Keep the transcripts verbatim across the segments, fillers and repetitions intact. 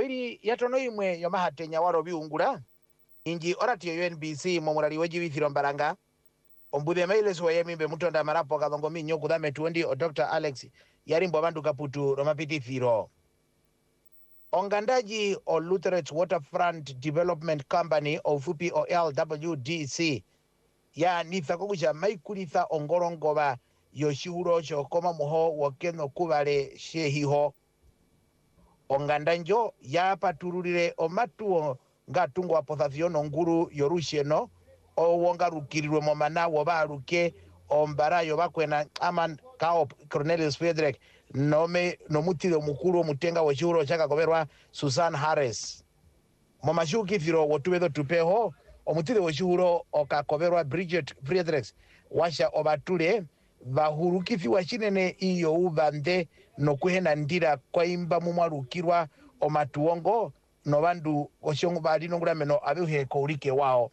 Oiri yatono imwe yomahatenya waro biungura. Inji orati yo U N B C momurari wejibithiro mbaranga. Ombude maile suwa yemimbe mutonda marapo kadongo minyo kudame tuwendi o Doctor Alex yarimbo bandu kaputu romapiti thiro. Ongandaji o Luther's Waterfront Development Company ofupi o L W D C ya nitha kokusha maikulitha ongorongoba yoshihuro chokoma muho wakeno kubale shehiho. Ongandanjo ya patururire omatuo ngatungo apothafiono nguru yorusheno o wonga rukirirwe momana wobaruke ombara yobakwena aman kao Cornelius Frederick nome nomutire mukuru mutenga weshihuro chaka koberwa Susan Harris. Momashuki thiro wotubedo tupeho omutire weshihuro okakoberwa Bridget Fredericks washa obatule bahurukithi washinene iyo ubande nokuhena ndira kwa imba mumwarukirwa omatuongo no bandu oshongo bali nongurameno abehe urike wao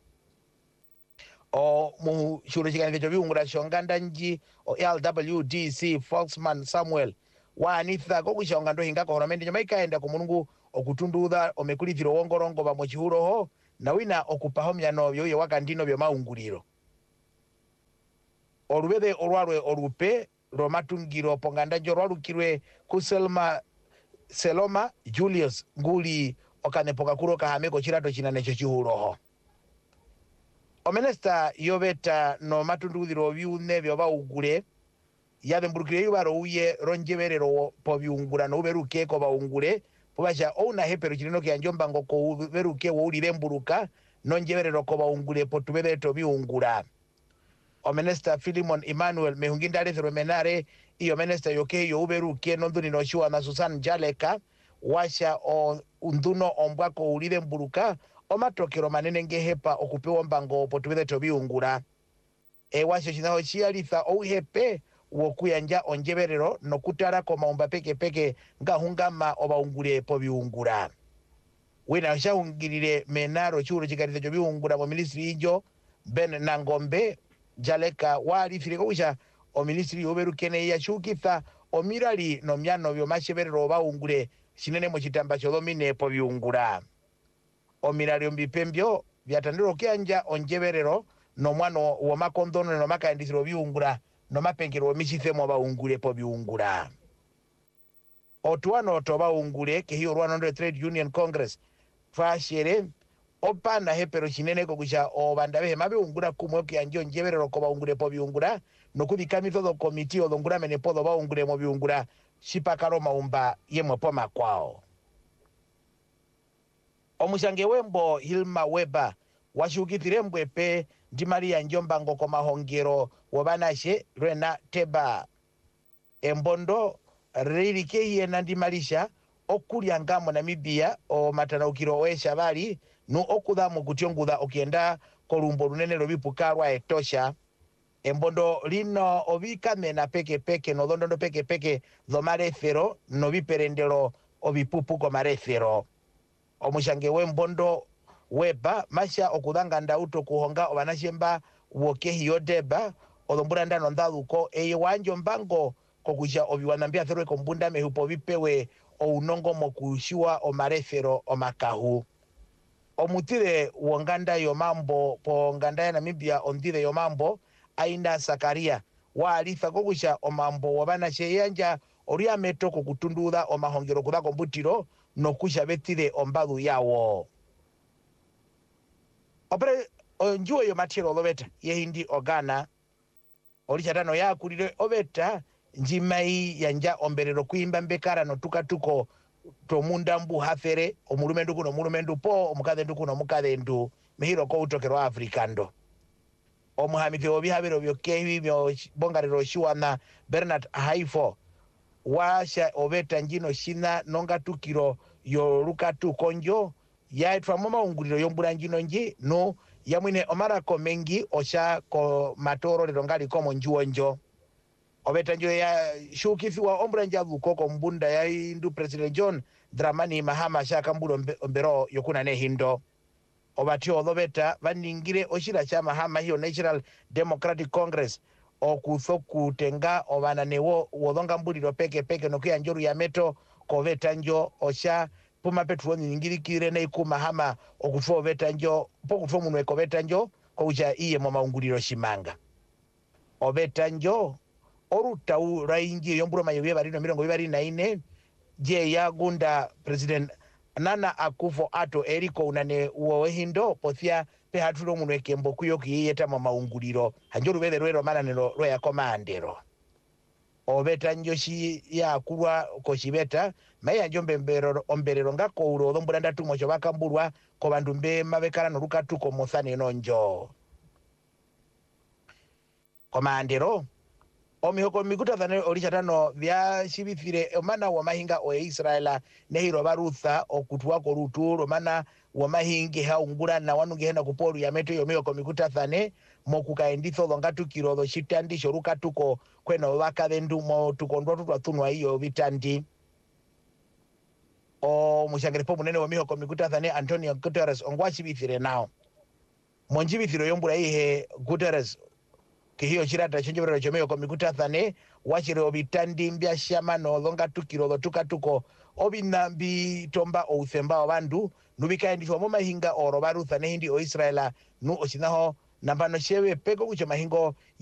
o mu shuro chikanitho biungura shonganda nji o L W D C Foxman Samuel wa anitha kokusha ongando hinga ko horomende jamaika enda kumungu okutunduza omekulithiro wongorongo ba mochihuro ho na wina okupaho myano byo wakandino byo maunguriro orubede orwarwe orupe romatungiro ponganda jo rwarukirwe kuselma Seloma Julius nguli okanepoka kuro kahameko chirato chinane cho chihuroho. Omenesta yobeta no matundudiro biune byo baugure yade mburukire yubaro uye ronjeberero po biungura no beruke ko baungure pobasha ona hepero chirino ke anjomba ngoko beruke wo urire mburuka nonjeberero ko baungure po tubereto biungura. Omenesta Philemon Emmanuel mehungindare thromenare iyo menesta yoke yo uberuke nonduni no shua na Susan Jaleka washa o unduno ombwako ulire mburuka omatokero manene ngehepa okupewa mbango potubele tobiungura e washa chinaho chialitha ouhepe wokuyanja onjeberero nokutara ko maumba peke peke ngahungama obaungure po biungura wina shahungirire menaro churo chikarite cho biungura mo ministry ijo Ben Nangombe Jaleka wali firiko wisha o ministry oberukene ya shukitha o mirali no myano byo masheberero baungure sinene mu kitamba cho domine po biungura o mirali ombipembyo byatandiro kyanja onjeberero no mwano wo makondono no makandisiro biungura no mapengero mishithemo baungure po biungura otwano to baungure ke hiyo Rwanda Trade Union Congress fashere opana hepero chinene ko kusha o bandabe mabe ungura kumwe kyanjo njeberero ko baungure po biungura no kubikamizo do committee odongura mene podo baungure mo biungura shipakaro maumba yemwe poma kwao. Omushange wembo Hilma Weber washukithire mbwepe ndi Maria Njomba ngoko mahongero wobanashe Rena Teba embondo ririke hiena ndi Marisha okulya ngamo Namibia o matanaukiro oesha bali no okuda mu kutyonguda okienda kolumbo lunene lobipukarwa etosha embondo lino obikame na peke peke no dondondo peke peke do marefero no biperendero obipupu ko marefero omushange wembondo Weba masha okudanga ndauto kuhonga obanashemba wokehi yodeba odombura ndano ndaluko eye wanjo mbango kokusha obiwanambia thero kombunda mehupo bipewe o unongo mokushiwa o marefero o makahu omutire wonganda yo mambo po nganda ya Namibia ondire yo mambo ainda Sakaria wa alifa kokusha o mambo wabana sheyanja oria metoko kutunduda o mahongero kudako mbutiro no kusha betire ombadu yawo opere onjuo yo matiro lobeta ye hindi ogana olichatano ya kulire obeta njimai yanja omberero kuimba mbekara no tukatuko tomunda mbu hafere omulumendu kuno mulumendu po omukadhendu kuno mukadhendu mihiro ko utokero Afrikando omuhamithi obihabero byokehi byo bongarero shiwana Bernard Haifo washa obeta njino shina nonga tukiro yo lukatu konjo yaitwa mama unguliro yombura njino nji no yamwine omara komengi osha ko matoro lerongari komo njuonjo obeta njo ya shukifiwa ombura njabu koko mbunda ya indu President John Dramani Mahama shaka mburo ombero yokuna ne hindo obatio obeta vaningire oshira cha Mahama hiyo National Democratic Congress okuthoku tenga obana newo wodonga mbuliro peke peke nokia njoru ya meto koveta njo osha puma petro nyingirikire ne ikuma hama okutwa betanjo pokutwa munwe ko betanjo ko uja iye mu maunguliro shimanga obetanjo oruta uraingi yomburo mayobe barino mirongo ibari na ine je yagunda president Nana Akufo-Addo eriko unane uwo hindo pothia pe hatulo munwe kembo kuyo kiyeta mu maunguliro hanjuru bele rwero mananelo roya komandero obetanjo shi ya kulwa ko shibeta maya njombe mbero omberero ngako uro lombulanda tumo cyo bakamburwa ko bandu mbe mabekala no lukatuko mothane nonjo komandero omihoko mikuta thane olichatano bya shibithire omana wa mahinga o Israela nehiro barutha okutwa ko ruturo mana wa mahingi haungura na wanunge henda kuporu ya meto yo mihoko mikuta thane mokukaenditho longatu kirodo shitandi shoruka tuko kweno wakabendu mo tukondwa tutwa tunwa hiyo bitandi o mushangiripo munene wa mihoko mikuta thane Antonio Guterres ongwachi bithire nao monjibithiro yombura ihe Guterres kihiyo chirata chenjebero chomeo ko mikuta thane wachire obitandi mbya shama no longa tukiro tuka tuko obinambi tomba o uthemba abandu nubikaendishwa mu mahinga oro barutha ne hindi o Israela nu ochinaho nambano shewe peko kucho mahingo